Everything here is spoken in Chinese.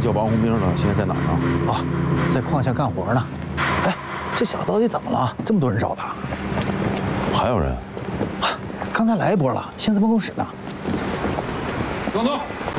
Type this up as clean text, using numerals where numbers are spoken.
叫王红兵呢，现在在哪儿呢？ 啊，在矿下干活呢。哎，这小子到底怎么了？这么多人找他？ 还有人？ 刚才来一波了，现在办公室呢。 等等，